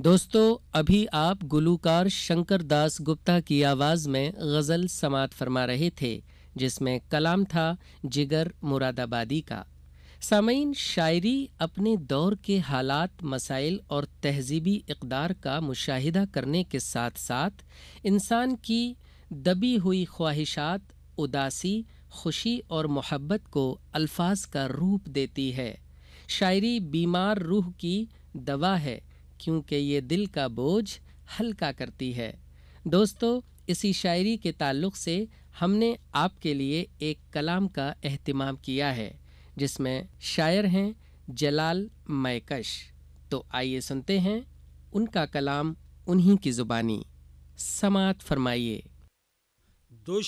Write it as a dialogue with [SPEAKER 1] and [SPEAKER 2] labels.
[SPEAKER 1] दोस्तों, अभी आप गुलूकार शंकर दास गुप्ता की आवाज़ में गज़ल समात फरमा रहे थे, जिसमें कलाम था जिगर मुरादाबादी का। सामईन, शायरी अपने दौर के हालात, मसाइल और तहज़ीबी इक़दार का मुशाहिदा करने के साथ साथ इंसान की दबी हुई ख्वाहिशात, उदासी, खुशी और मोहब्बत को अल्फाज का रूप देती है। शायरी बीमार रूह की दवा है, क्योंकि ये दिल का बोझ हल्का करती है। दोस्तों, इसी शायरी के ताल्लुक़ से हमने आपके लिए एक कलाम का एहतिमाम किया है, जिसमें शायर हैं जलाल मैकश। तो आइए सुनते हैं उनका कलाम उन्हीं की ज़ुबानी। समात फरमाइए।